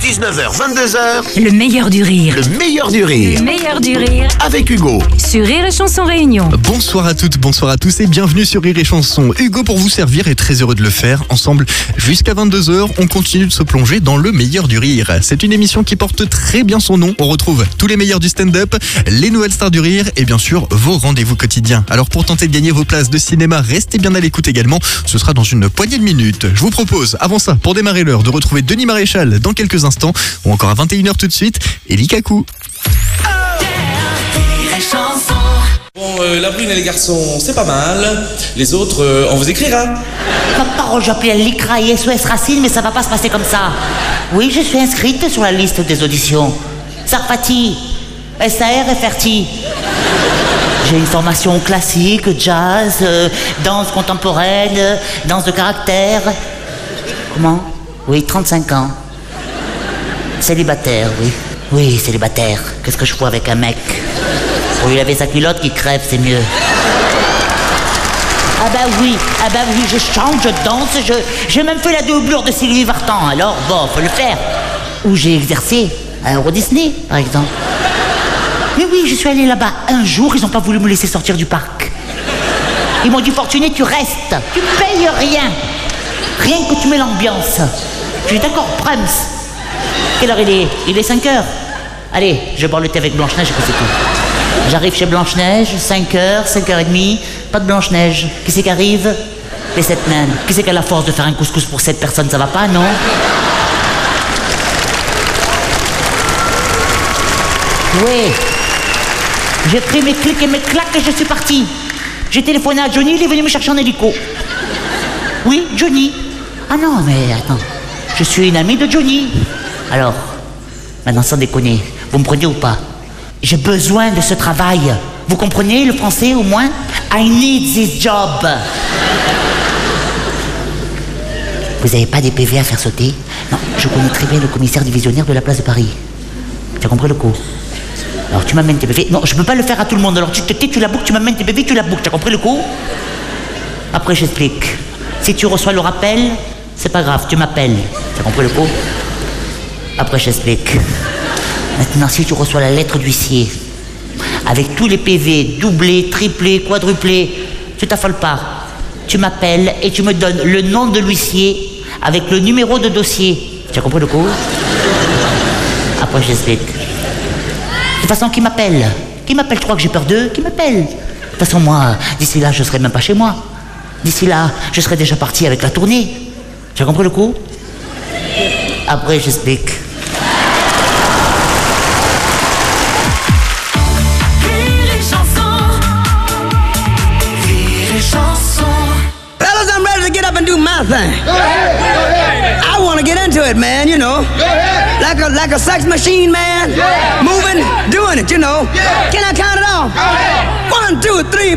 19h, 22h. Le meilleur du rire. Le meilleur du rire. Le meilleur du rire. Avec Hugo. Sur Rire et Chanson Réunion. Bonsoir à toutes, bonsoir à tous et bienvenue sur Rire et Chanson. Hugo pour vous servir est très heureux de le faire. Ensemble, jusqu'à 22h, on continue de se plonger dans le meilleur du rire. C'est une émission qui porte très bien son nom. On retrouve tous les meilleurs du stand-up, les nouvelles stars du rire et bien sûr vos rendez-vous quotidiens. Alors pour tenter de gagner vos places de cinéma, restez bien à l'écoute également. Ce sera dans une poignée de minutes. Je vous propose, avant ça, pour démarrer l'heure, de retrouver Denis Maréchal dans quelques instants ou encore à 21h tout de suite, Eli Kaku. Bon, la brune et les garçons, c'est pas mal. Les autres, on vous écrira. Ma parole, j'appelle l'ICRA et SOS Racine, mais ça va pas se passer comme ça. Oui, je suis inscrite sur la liste des auditions. Sarfati, SAR et Ferti. J'ai une formation classique, jazz, danse contemporaine, danse de caractère. Comment? Oui, 35 ans. Célibataire, oui. Oui, célibataire. Qu'est-ce que je fous avec un mec? Pour lui laver sa culotte qui crève, c'est mieux. Ah bah oui, je chante, je danse, j'ai même fait la doublure de Sylvie Vartan, alors bon, faut le faire. Où j'ai exercé, à Euro Disney, par exemple. Mais oui, je suis allée là-bas un jour, ils n'ont pas voulu me laisser sortir du parc. Ils m'ont dit, Fortuné, tu restes, tu payes rien. Rien que tu mets l'ambiance. Je dis, d'accord, Prums. Quelle heure il est? Il est 5h. Allez, je vais boire le thé avec Blanche-Neige et puis c'est tout. J'arrive chez Blanche-Neige, 5h, 5h30, pas de Blanche-Neige. Qui c'est qui arrive? Les 7 naines. Qui c'est qui a la force de faire un couscous pour 7 personnes? Ça va pas, non? Oui. J'ai pris mes clics et mes claques et je suis parti. J'ai téléphoné à Johnny, il est venu me chercher en hélico. Oui, Johnny. Ah non, mais attends. Je suis une amie de Johnny. Alors, maintenant sans déconner, vous me prenez ou pas? J'ai besoin de ce travail. Vous comprenez le français au moins? I need this job. Vous n'avez pas des PV à faire sauter? Non, je connais très bien le commissaire divisionnaire de la place de Paris. Tu as compris le coup? Alors tu m'amènes tes PV. Non, je peux pas le faire à tout le monde. Alors tu te tais, tu la boucles, tu m'amènes tes PV, tu la boucles. Tu as compris le coup? Après j'explique. Si tu reçois le rappel, c'est pas grave, tu m'appelles. Tu as compris le coup? Après j'explique. Maintenant, si tu reçois la lettre d'huissier, avec tous les PV, doublés, triplés, quadruplés, tu t'affoles pas. Tu m'appelles et tu me donnes le nom de l'huissier avec le numéro de dossier. Tu as compris le coup? Après j'explique. De toute façon, qui m'appelle? Qui m'appelle? Tu crois que j'ai peur d'eux? Qui m'appelle? De toute façon, moi, d'ici là, je serai même pas chez moi. D'ici là, je serai déjà parti avec la tournée. Tu as compris le coup? Après j'explique. Do my thing. I want to get into it, man, you know. Like a sex machine, man. Moving, doing it, you know. Can I count it off? 1, 2, 3,